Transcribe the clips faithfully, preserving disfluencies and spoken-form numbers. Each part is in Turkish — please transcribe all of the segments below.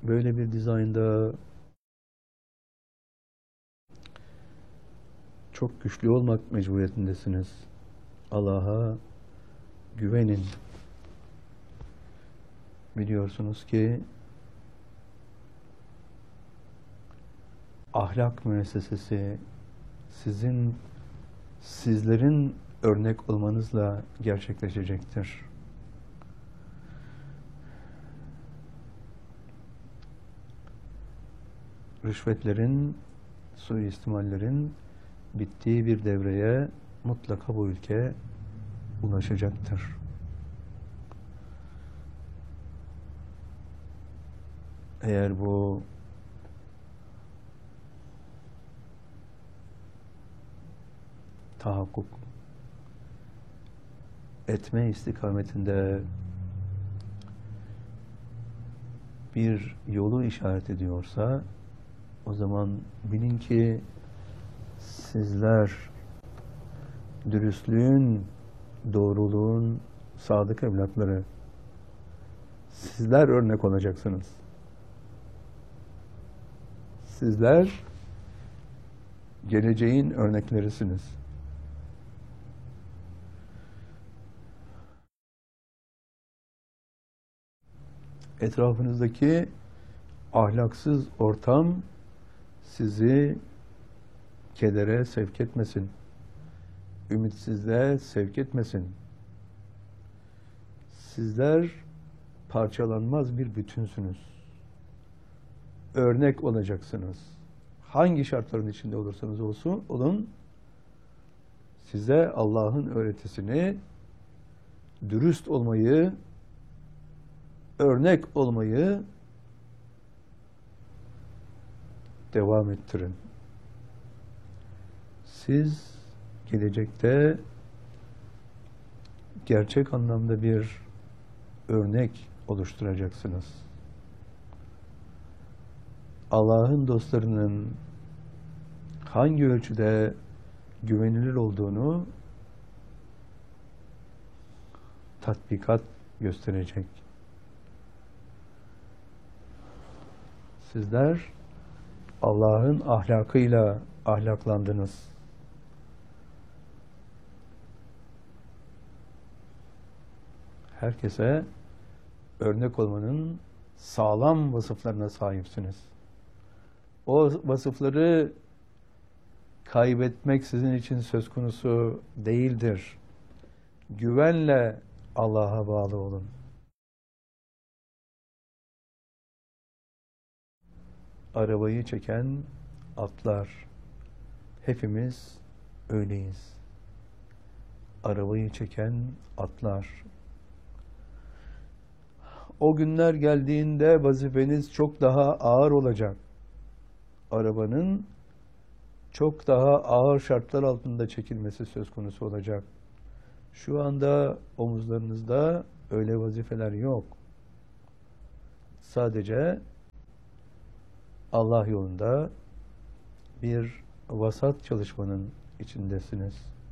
Böyle bir dizaynda çok güçlü olmak mecburiyetindesiniz. Allah'a güvenin. Biliyorsunuz ki ahlak müessesesi sizin, sizlerin örnek olmanızla gerçekleşecektir. Rüşvetlerin, suistimallerin bittiği bir devreye mutlaka bu ülke ulaşacaktır. Eğer bu tahakkuk etme istikametinde bir yolu işaret ediyorsa, o zaman bilin ki sizler dürüstlüğün, doğruluğun sadık evlatları, sizler örnek olacaksınız. Sizler geleceğin örneklerisiniz. Etrafınızdaki ahlaksız ortam sizi kedere sevk etmesin, ümitsizliğe sevk etmesin. Sizler parçalanmaz bir bütünsünüz. Örnek olacaksınız. Hangi şartların içinde olursanız olsun, olun, size Allah'ın öğretisini, dürüst olmayı, örnek olmayı devam ettirin. Siz gelecekte gerçek anlamda bir örnek oluşturacaksınız. Allah'ın dostlarının hangi ölçüde güvenilir olduğunu tatbikat gösterecek. Sizler Allah'ın ahlakıyla ahlaklandınız. Herkese örnek olmanın sağlam vasıflarına sahipsiniz. O vasıfları kaybetmek sizin için söz konusu değildir. Güvenle Allah'a bağlı olun. Arabayı çeken atlar. Hepimiz öyleyiz. Arabayı çeken atlar. O günler geldiğinde vazifeniz çok daha ağır olacak. Arabanın çok daha ağır şartlar altında çekilmesi söz konusu olacak. Şu anda omuzlarınızda öyle vazifeler yok. Sadece Allah yolunda bir vasat çalışmanın içindesiniz.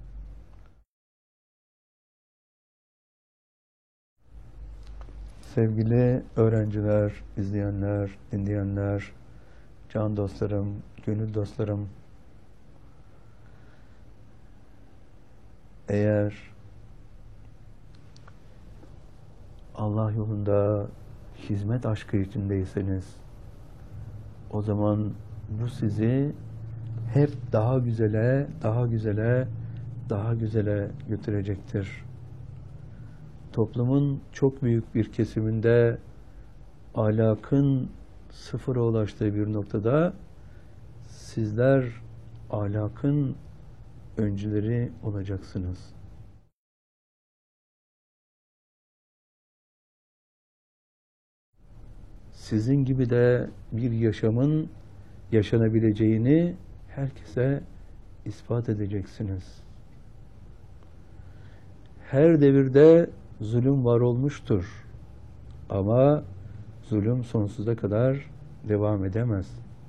Sevgili öğrenciler, izleyenler, dinleyenler, can dostlarım, gönül dostlarım, eğer Allah yolunda hizmet aşkı içindeyseniz, o zaman bu sizi hep daha güzele, daha güzele, daha güzele götürecektir. Toplumun çok büyük bir kesiminde ahlakın sıfıra ulaştığı bir noktada sizler ahlakın öncüleri olacaksınız. Sizin gibi de bir yaşamın yaşanabileceğini herkese ispat edeceksiniz. Her devirde zulüm var olmuştur. Ama zulüm sonsuza kadar devam edemez.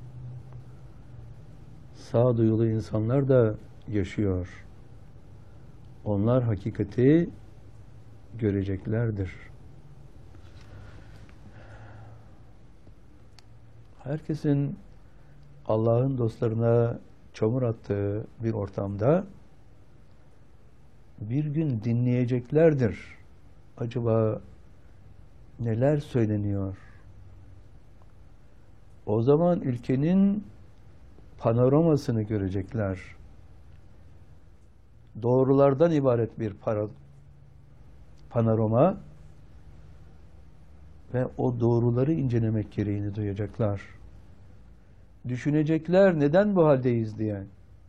Sağduyulu insanlar da yaşıyor. Onlar hakikati göreceklerdir. herkesin Allah'ın dostlarına çamur attığı bir ortamda bir gün dinleyeceklerdir. Acaba neler söyleniyor? O zaman ülkenin panoramasını görecekler. Doğrulardan ibaret bir para, panorama ve o doğruları incelemek gereğini duyacaklar. Düşünecekler neden bu haldeyiz diye.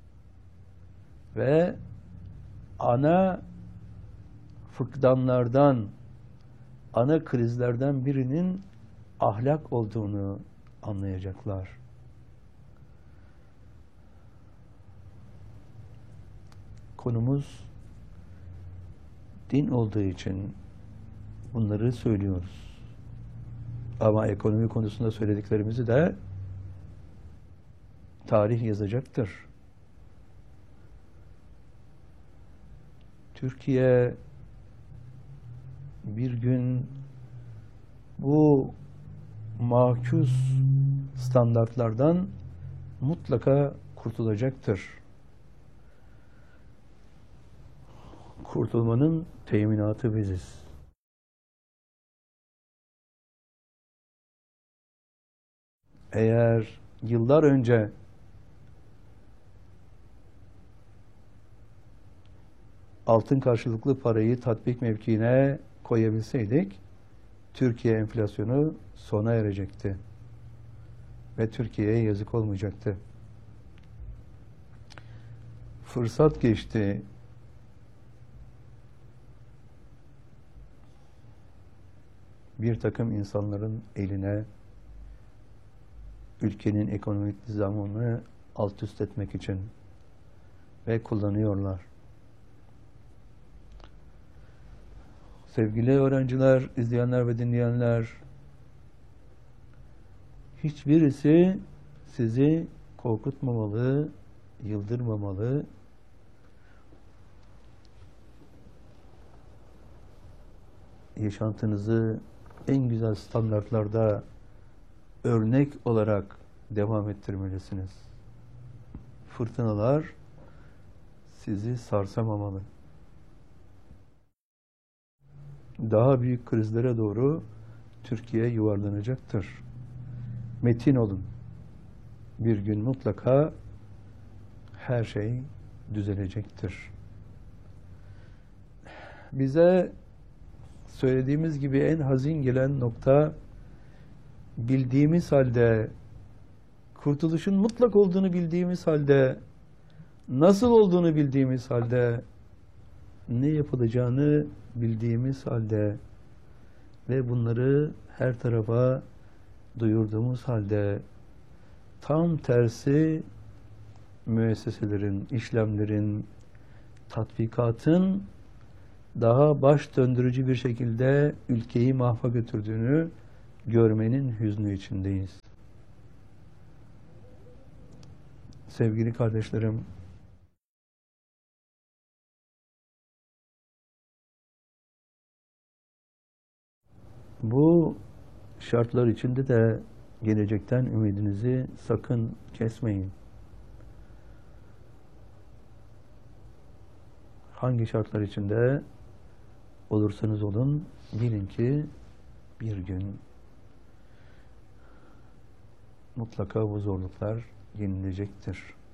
Ve ana fıkdanlardan, ana krizlerden birinin ahlak olduğunu anlayacaklar. Konumuz din olduğu için bunları söylüyoruz. Ama ekonomi konusunda söylediklerimizi de tarih yazacaktır. Türkiye bir gün bu makus standartlardan mutlaka kurtulacaktır. Kurtulmanın teminatı biziz. Eğer yıllar önce altın karşılıklı parayı tatbik mevkiine koyabilseydik, Türkiye enflasyonu sona erecekti. Ve Türkiye'ye yazık olmayacaktı. Fırsat geçti. Bir takım insanların eline ülkenin ekonomik nizamını alt üst etmek için ve kullanıyorlar. Sevgili öğrenciler, izleyenler ve dinleyenler, hiçbirisi sizi korkutmamalı, yıldırmamalı. Yaşantınızı en güzel standartlarda örnek olarak devam ettirmelisiniz. Fırtınalar sizi sarsamamalı. Daha büyük krizlere doğru Türkiye yuvarlanacaktır. Metin olun. Bir gün mutlaka her şey düzelecektir. Bize söylediğimiz gibi en hazin gelen nokta, bildiğimiz halde, kurtuluşun mutlak olduğunu bildiğimiz halde, nasıl olduğunu bildiğimiz halde, ne yapılacağını bildiğimiz halde ve bunları her tarafa duyurduğumuz halde tam tersi müesseselerin, işlemlerin, tatbikatın daha baş döndürücü bir şekilde ülkeyi mahva götürdüğünü görmenin hüznü içindeyiz. Sevgili kardeşlerim, bu şartlar içinde de gelecekten ümidinizi sakın kesmeyin. Hangi şartlar içinde olursanız olun, bilin ki bir gün mutlaka bu zorluklar yenilecektir.